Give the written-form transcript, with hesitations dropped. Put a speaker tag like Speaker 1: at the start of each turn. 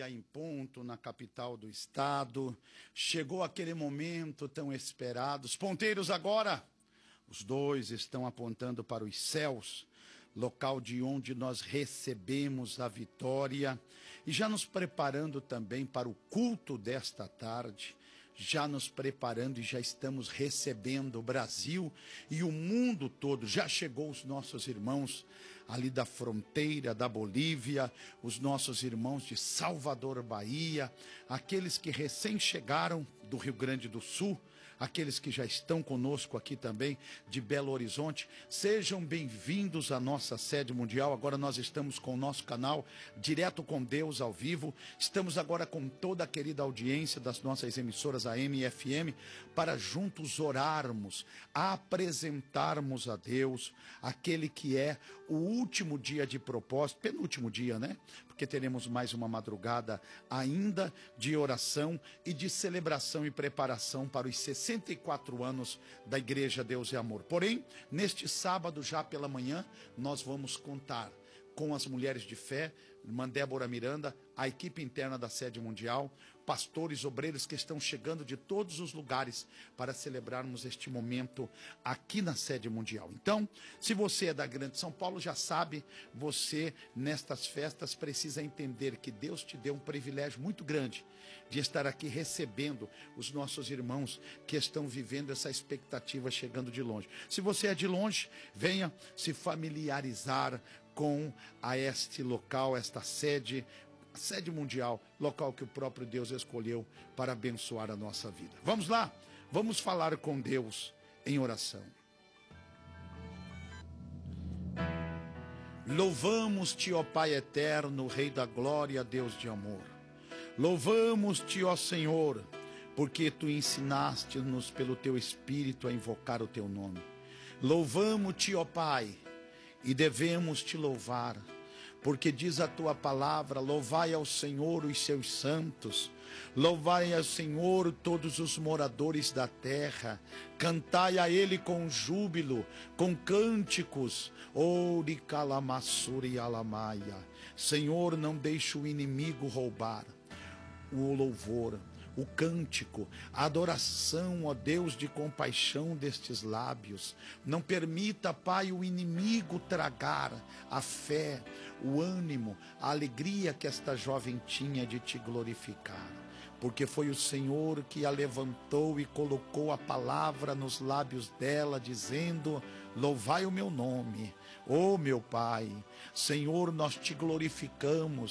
Speaker 1: meia em ponto na capital do estado. Chegou aquele momento tão esperado. Os ponteiros agora, os dois estão apontando para os céus, local de onde nós recebemos a vitória, e já nos preparando também para o culto desta tarde, já nos preparando e já estamos recebendo o Brasil e o mundo todo. Já chegou os nossos irmãos ali da fronteira da Bolívia, os nossos irmãos de Salvador, Bahia, aqueles que recém chegaram do Rio Grande do Sul, aqueles que já estão conosco aqui também de Belo Horizonte. Sejam bem-vindos à nossa sede mundial. Agora nós estamos com o nosso canal Direto com Deus ao vivo. Estamos agora com toda a querida audiência das nossas emissoras AM e FM para juntos orarmos, apresentarmos a Deus aquele que é o último dia de propósito, penúltimo dia, né? Porque teremos mais uma madrugada ainda de oração e de celebração e preparação para os 64 anos da Igreja Deus e Amor. Porém, neste sábado, já pela manhã, nós vamos contar com as mulheres de fé, irmã Débora Miranda, a equipe interna da sede mundial, pastores, obreiros que estão chegando de todos os lugares para celebrarmos este momento aqui na sede mundial. Então, se você é da Grande São Paulo, já sabe, você nestas festas precisa entender que Deus te deu um privilégio muito grande de estar aqui recebendo os nossos irmãos que estão vivendo essa expectativa chegando de longe. Se você é de longe, venha se familiarizar com este local, esta sede, a sede mundial, local que o próprio Deus escolheu para abençoar a nossa vida. Vamos lá, vamos falar com Deus em oração. Louvamos-te, ó Pai eterno, Rei da glória, Deus de amor. Louvamos-te, ó Senhor, porque tu ensinaste-nos pelo teu Espírito a invocar o teu nome. Louvamos-te, ó Pai, e devemos te louvar, porque diz a tua palavra: louvai ao Senhor os seus santos, louvai ao Senhor todos os moradores da terra, cantai a Ele com júbilo, com cânticos, Ori calamassuri alamaia. Senhor, não deixe o inimigo roubar o louvor, o cântico, a adoração, ó Deus de compaixão destes lábios. Não permita, Pai, o inimigo tragar a fé, o ânimo, a alegria que esta jovem tinha de te glorificar. Porque foi o Senhor que a levantou e colocou a palavra nos lábios dela, dizendo: louvai o meu nome, ó meu Pai. Senhor, nós te glorificamos,